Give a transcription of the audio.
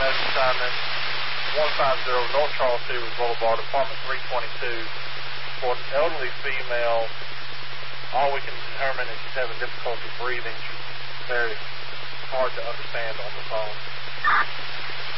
message assignment 150 North Charles City Boulevard, apartment 322. For an elderly female, all we can determine is she's having difficulty breathing. She's very hard to understand on the phone.